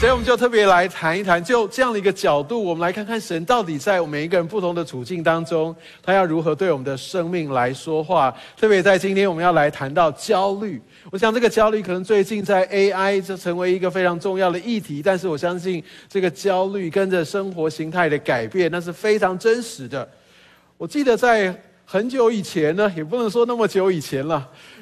所以我们就特别来谈一谈，就这样的一个角度，我们来看看神到底在我们每一个人不同的处境当中，他要如何对我们的生命来说话。特别在今天我们要来谈到焦虑，我想这个焦虑可能最近在 AI 就成为一个非常重要的议题，但是我相信这个焦虑跟着生活形态的改变，那是非常真实的。我记得在很久以前呢，也不能说那么久以前了，